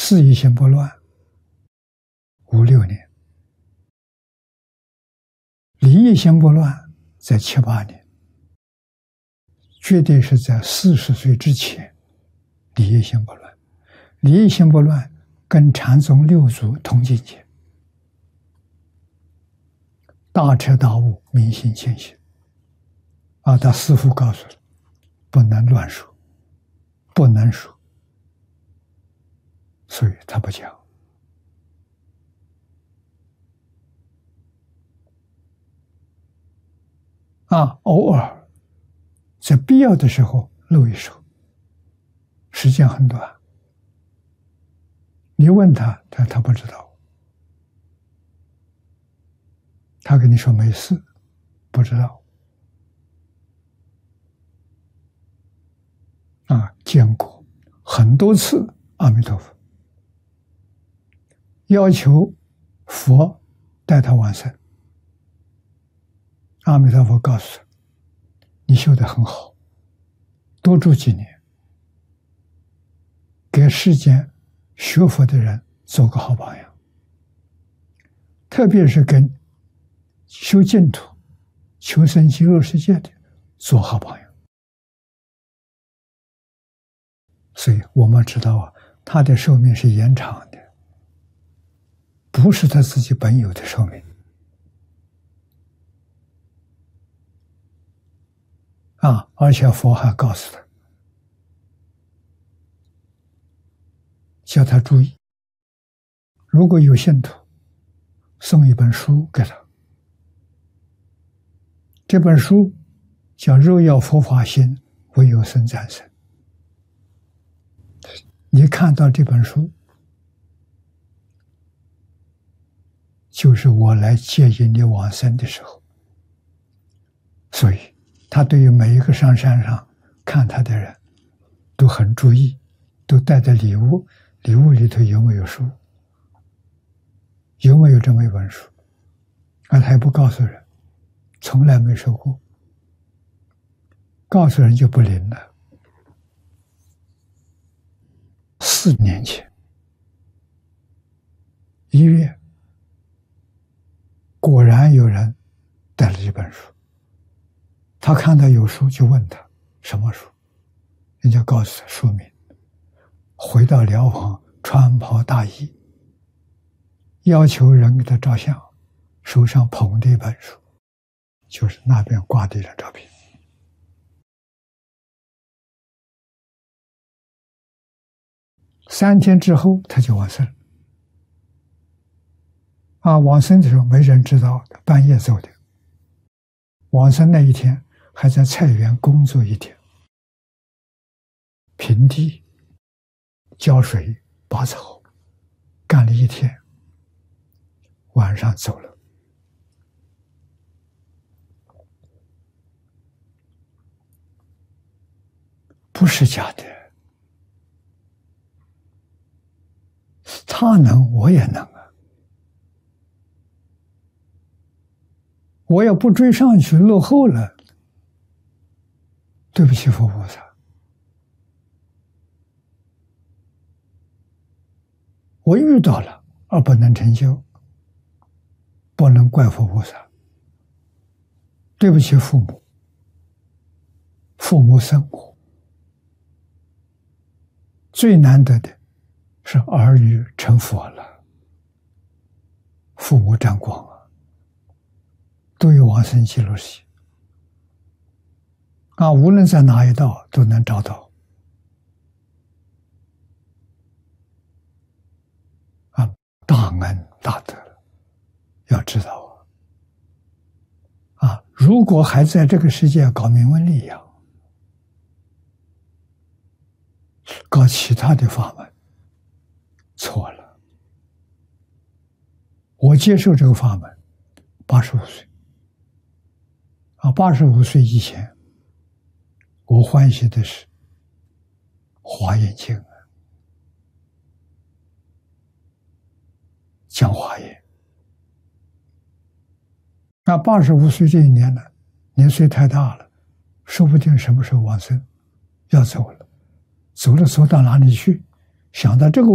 4一心不乱5、6年，离一心不乱在7、8年，绝对是在40岁之前离一心不乱。离一心不乱跟禅宗6祖同境界，大彻大悟，明心见性。他师父告诉了，不能乱说，不能说，所以他不讲。偶尔在必要的时候露一手，时间很短。你问他，他不知道，他跟你说没事，不知道。见过很多次阿弥陀佛，要求佛带他往生。阿弥陀佛告诉他，你修得很好，多住几年，给世间学佛的人做个好榜样，特别是跟修净土、求生极乐世界的做好榜样。所以我们知道他的寿命是延长的，不是他自己本有的寿命。而且佛还告诉他，叫他注意，如果有信徒送一本书给他，这本书叫《若要佛法行，唯有僧战胜》。你看到这本书，就是我来接引你往生的时候。所以他对于每一个上山上看他的人都很注意，都带着礼物，礼物里头有没有书，有没有这么一本书，他也不告诉人，从来没说过，告诉人就不灵了。4年前1月，果然有人带了这本书，他看到有书就问他什么书，人家告诉他书名，回到寮房穿袍大衣，要求人给他照相，手上捧着一本书，就是那边挂的一张照片。3天之后他就往生了。往生的时候没人知道，半夜走的。往生那一天还在菜园工作1天，平地浇水拔草，干了1天，晚上走了。不是假的，他能我也能啊！我要不追上去落后了，对不起佛菩萨。我遇到了而不能成就，不能怪佛菩萨，对不起父母，父母生我。最难得的是儿女成佛了，父母沾光了，都有往生极乐世界。无论在哪一道都能找到。大恩大德了，要知道如果还在这个世界搞名闻利养，搞其他的法门，错了。我接受这个法门85岁，85岁以前，我欢喜的是华严经讲华严。那85岁这一年呢，年岁太大了，说不定什么时候往生，要走了，走到哪里去？想到这个